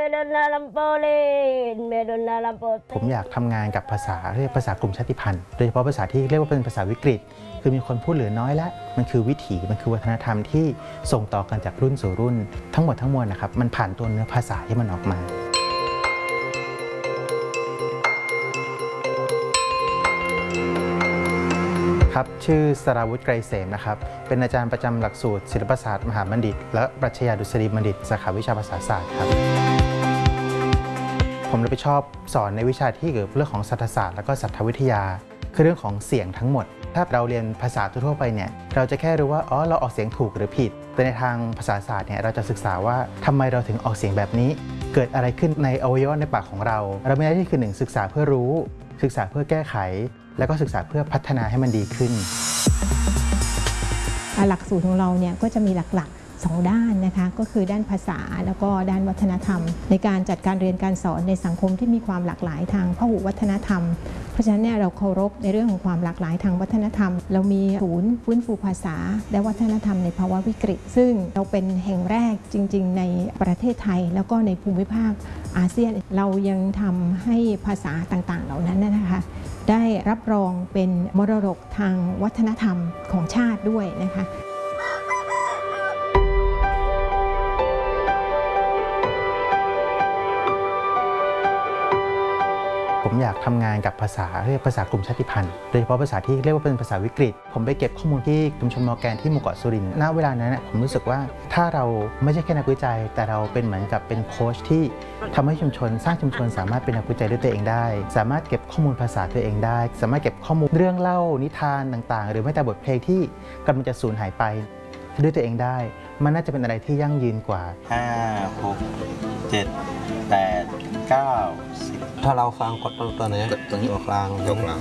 ผมอยากทำงานกับภาษาเรียกภาษากลุ่มชาติพันธุ์โดยเฉพาะภาษาที่เรียกว่าเป็นภาษาวิกฤตคือมีคนพูดเหลือน้อยและมันคือวิถีมันคือวัฒนธรรมที่ส่งต่อกันจากรุ่นสู่รุ่นทั้งหมดทั้งมวลนะครับมันผ่านตัวเนื้อภาษาที่มันออกมาครับชื่อสราวุฒิไกรเสมนะครับเป็นอาจารย์ประจำหลักสูตรศิลปศาสตร์มหาบัณฑิตและปรัชญาดุษฎีบัณฑิตสาขาวิชาภาษาศาสตร์ครับผมรับผิดชอบสอนในวิชาที่เกี่ยวกับเรื่องของศาสตรศาสตร์และก็สัตววิทยาคือเรื่องของเสียงทั้งหมดถ้าเราเรียนภาษาทั่วไปเนี่ยเราจะแค่รู้ว่าเราออกเสียงถูกหรือผิดแต่ในทางภาษาศาสตร์เนี่ยเราจะศึกษาว่าทำไมเราถึงออกเสียงแบบนี้เกิดอะไรขึ้นในอวัยวะในปากของเรามีหน้าที่คือ1ศึกษาเพื่อรู้ศึกษาเพื่อแก้ไขแล้วก็ศึกษาเพื่อพัฒนาให้มันดีขึ้นหลักสูตรของเราเนี่ยก็จะมีหลักๆ2ด้านนะคะก็คือด้านภาษาแล้วก็ด้านวัฒนธรรมในการจัดการเรียนการสอนในสังคมที่มีความหลากหลายทางพหุวัฒนธรรมเพราะฉะนั้นเนี่ยเราเคารพในเรื่องของความหลากหลายทางวัฒนธรรมเรามีศูนย์ฟื้นฟูภาษาและวัฒนธรรมในภาวะวิกฤตซึ่งเราเป็นแห่งแรกจริงๆในประเทศไทยแล้วก็ในภูมิภาคอาเซียนเรายังทำให้ภาษาต่างๆเหล่านั้นนะคะได้รับรองเป็นมรดกทางวัฒนธรรมของชาติด้วยนะคะผมอยากทำงานกับภาษาเรียกภาษากลุ่มชาติพันธุ์โดยเฉพาะภาษาที่เรียกว่าเป็นภาษาวิกฤตผมไปเก็บข้อมูลที่ชุมชนมอร์แกนที่หมู่เกาะสุรินทร์ณเวลานั้นผมรู้สึกว่าถ้าเราไม่ใช่แค่นักวิจัยแต่เราเป็นเหมือนกับเป็นโค้ชที่ทำให้ชุมชนสร้างชุมชนสามารถเป็นนักวิจัยด้วยตัวเองได้สามารถเก็บข้อมูลภาษาตัวเองได้สามารถเก็บข้อมูลเรื่องเล่านิทานต่างๆหรือแม้แต่บทเพลงที่กำลังจะสูญหายไปด้วยตัวเองได้มันน่าจะเป็นอะไรที่ยั่งยืนกว่า 5 6 7 8 9 10ถ้าเราฟังกดตัวนี้ตัวนี้กลางยกหลัง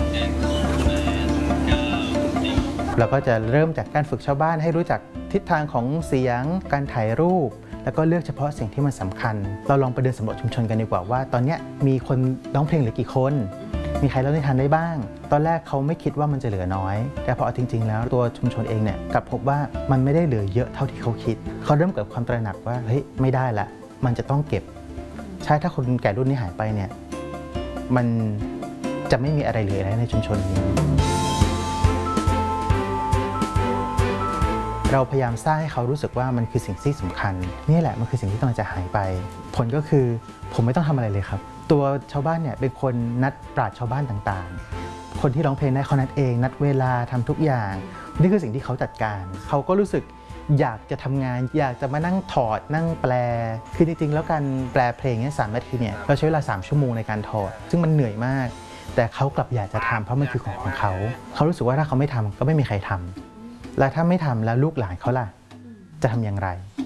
เราก็จะเริ่มจากการฝึกชาวบ้านให้รู้จักทิศทางของเสียงการถ่ายรูปแล้วก็เลือกเฉพาะสิ่งที่มันสำคัญเราลองไปเดินสำรวจชุมชนกันดีกว่าว่าตอนนี้มีคนร้องเพลงเหลือกี่คนมีใครเล่านิทานได้บ้างตอนแรกเขาไม่คิดว่ามันจะเหลือน้อยแต่พอจริงๆแล้วตัวชุมชนเองเนี่ยกลับพบว่ามันไม่ได้เหลือเยอะเท่าที่เขาคิดเขาเริ่มเกิดความตระหนักว่าเฮ้ยไม่ได้ละมันจะต้องเก็บใช่ถ้าคนแก่รุ่นนี้หายไปเนี่ยมันจะไม่มีอะไรเหลือในชุมชนนี้เราพยายามสร้างให้เขารู้สึกว่ามันคือสิ่งที่สำคัญนี่แหละมันคือสิ่งที่กำลังจะหายไปผลก็คือผมไม่ต้องทำอะไรเลยครับตัวชาวบ้านเนี่ยเป็นคนนัดปราชญ์ชาวบ้านต่างๆคนที่ร้องเพลงได้เขานัดเองนัดเวลาทำทุกอย่างนี่คือสิ่งที่เขาจัดการเขาก็รู้สึกอยากจะทำงานอยากจะมานั่งถอดนั่งแปลคือจริงๆแล้วการแปลเพลงเนี่ย3 นาทีเนี่ยเราใช้เวลา3 ชั่วโมงในการถอดซึ่งมันเหนื่อยมากแต่เขากลับอยากจะทำเพราะมันคือของเขาเขารู้สึกว่าถ้าเขาไม่ทำก็ไม่มีใครทำและถ้าไม่ทำแล้วลูกหลานเขาล่ะจะทำอย่างไร